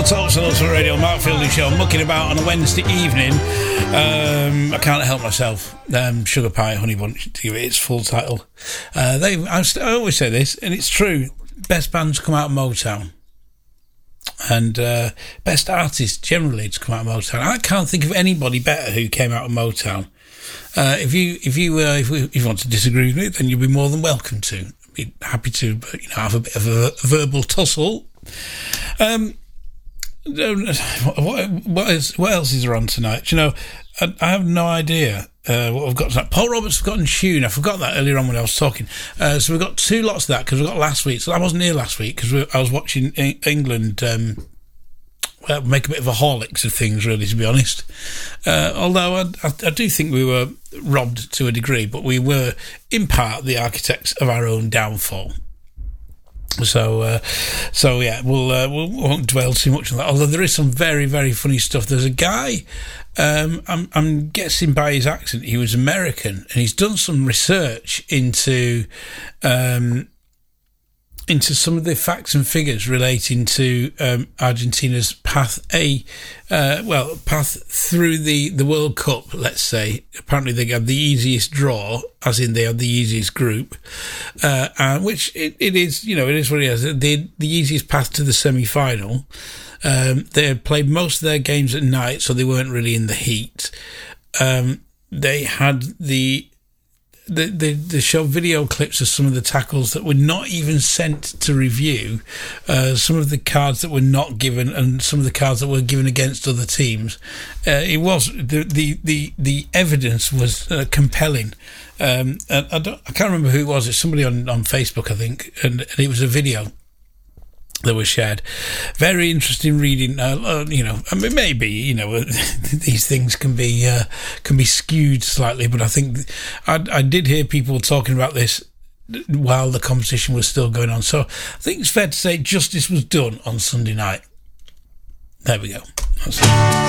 Talks on Ultimate Radio, Mark Fielding Show, mucking about on a Wednesday evening. I can't help myself. Sugar Pie Honey Bunch, to give it its full title. I always say this, and it's true. Best bands come out of Motown, and best artists generally to come out of Motown. I can't think of anybody better who came out of Motown. If you want to disagree with me, then you'll be more than welcome to. I'd be happy to, but have a bit of a verbal tussle. What else is on tonight? I have no idea what we've got tonight. Paul Roberts' Forgotten Tune. I forgot that earlier on when I was talking. So we've got two lots of that because we got last week. So I wasn't here last week because I was watching England make a bit of a Horlicks of things, really, to be honest. Although I do think we were robbed to a degree, but we were, in part, the architects of our own downfall. So yeah, we won't dwell too much on that. Although there is some very, very funny stuff. There's a guy, I'm guessing by his accent, he was American, and he's done some research into some of the facts and figures relating to Argentina's path through the World Cup, let's say. Apparently they had the easiest draw, as in they had the easiest group, which it is, it is what it is. The easiest path to the semi-final. They had played most of their games at night, so they weren't really in the heat. They had they showed video clips of some of the tackles that were not even sent to review, some of the cards that were not given, and some of the cards that were given against other teams. It was the evidence was compelling. And I can't remember who it was. It's somebody on Facebook, I think, and it was a video that was shared. Very interesting reading. Maybe these things can be skewed slightly, but I think I did hear people talking about this while the competition was still going on. So I think it's fair to say justice was done on Sunday night. There we go. That's it.